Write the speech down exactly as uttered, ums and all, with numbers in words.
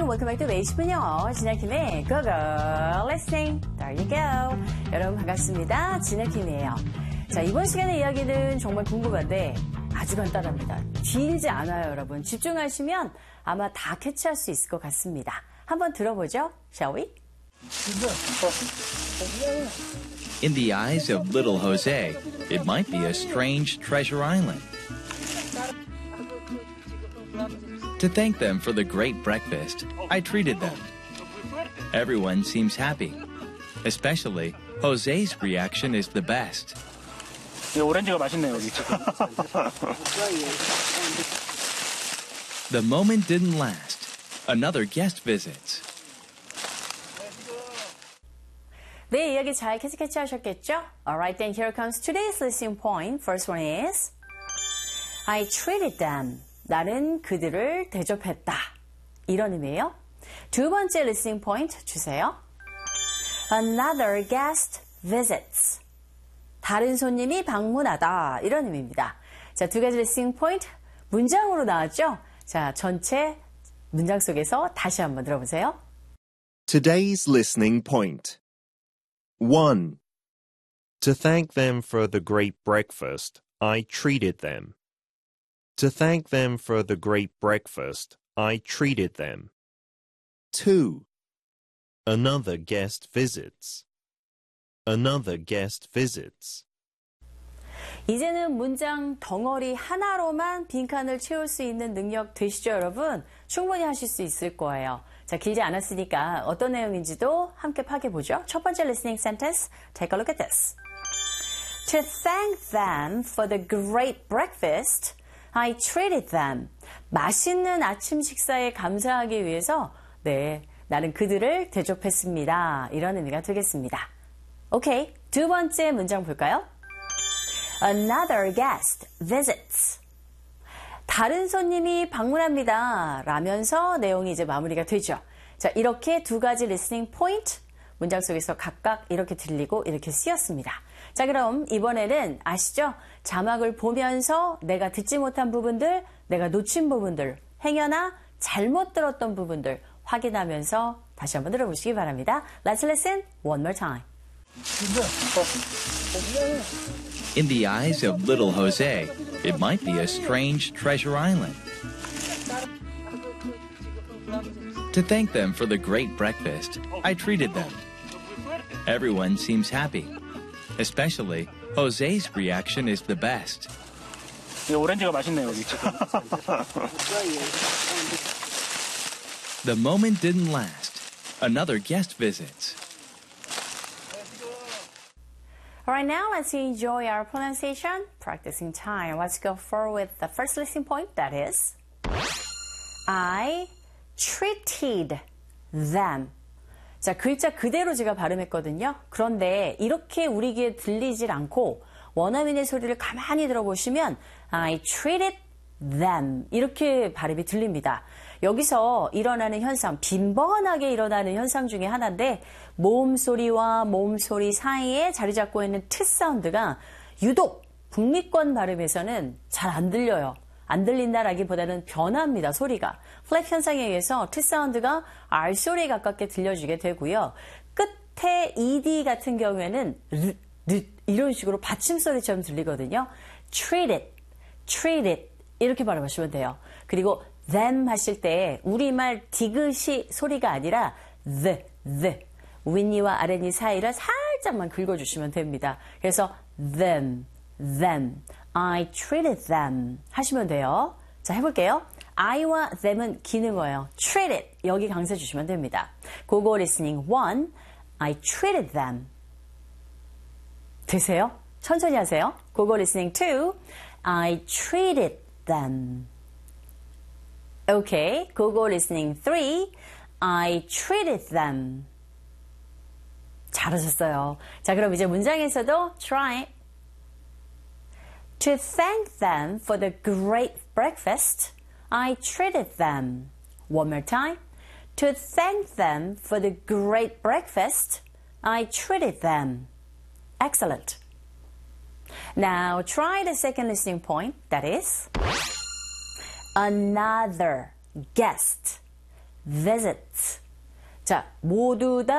welcome back to 매일 분 영어 진혁킴의 Go Go Listening. There you go. 여러분 반갑습니다. 진혁킴이에요. 자, 이번 시간의 이야기는 정말 궁금한데 아주 간단합니다. 길지 않아요, 여러분. 집중하시면 아마 다 캐치할 수 있을 것 같습니다. 한번 들어보죠. Shall we? In the eyes of little Jose, it might be a strange treasure island. To thank them for the great breakfast, I treated them. Everyone seems happy. Especially, Jose's reaction is the best. 이 오렌지가 맛있네요, 여기 지금. The moment didn't last. Another guest visits. 네, 이야기 잘 캐치 캐치하셨겠죠? Alright, then here comes today's listening point. First one is I treated them. 나는 그들을 대접했다. 이런 의미예요. 두 번째 listening point 주세요. Another guest visits. 다른 손님이 방문하다. 이런 의미입니다. 자, 두 가지 listening point 문장으로 나왔죠? 자, 전체 문장 속에서 다시 한번 들어보세요. Today's listening point. one. To thank them for the great breakfast, I treated them. To thank them for the great breakfast, I treated them. two. Another guest visits. Another guest visits. 이제는 문장 덩어리 하나로만 빈칸을 채울 수 있는 능력 되시죠, 여러분? 충분히 하실 수 있을 거예요. 자, 길지 않았으니까 어떤 내용인지도 함께 파악해보죠. 첫 번째 listening sentence, take a look at this. To thank them for the great breakfast, I treated them. 맛있는 아침 식사에 감사하기 위해서 네, 나는 그들을 대접했습니다. 이런 의미가 되겠습니다. 오케이, 두 번째 문장 볼까요? Another guest visits. 다른 손님이 방문합니다. 라면서 내용이 이제 마무리가 되죠. 자, 이렇게 두 가지 listening point 문장 속에서 각각 이렇게 들리고 이렇게 쓰였습니다. 자, 그럼 이번에는 아시죠? 자막을 보면서 내가 듣지 못한 부분들, 내가 놓친 부분들, 행여나 잘못 들었던 부분들 확인하면서 다시 한번 들어보시기 바랍니다. Let's listen one more time. In the eyes of little Jose, it might be a strange treasure island. To thank them for the great breakfast, I treated them. Everyone seems happy. Especially, Jose's reaction is the best. 이 오렌지가 맛있네요, 여기 지금. The moment didn't last. Another guest visits. Alright, now let's enjoy our pronunciation practicing time. Let's go forward with the first listening point, that is I treated them. 자, 글자 그대로 제가 발음했거든요. 그런데 이렇게 우리 귀에 들리질 않고 원어민의 소리를 가만히 들어보시면 I treated them 이렇게 발음이 들립니다. 여기서 일어나는 현상, 빈번하게 일어나는 현상 중에 하나인데 모음 소리와 모음 소리 사이에 자리 잡고 있는 트 사운드가 유독 북미권 발음에서는 잘 안 들려요. 안 들린다라기보다는 변합니다, 소리가. 플랩 현상에 의해서 트 사운드가 R 소리에 가깝게 들려주게 되고요. 끝에 ed 같은 경우에는 르, 르 이런 식으로 받침 소리처럼 들리거든요. treated, treated 이렇게 발음하시면 돼요. 그리고 them 하실 때 우리말 디귿이 소리가 아니라 the, the 윗니와 아랫니 사이를 살짝만 긁어주시면 됩니다. 그래서 them, them, I treated them 하시면 돼요. 자, 해볼게요. I와 them은 기능어예요. treated 여기 강세 주시면 됩니다. 고고 listening one, I treated them. 되세요? 천천히 하세요. 고고 listening two, I treated them. Okay, 고고 listening three, I treated them. 잘하셨어요. 자, 그럼 이제 문장에서도 try. To thank them for the great breakfast, I treated them. One more time. To thank them for the great breakfast, I treated them. Excellent. Now try the second listening point, that is another guest visits. 자, 모두 다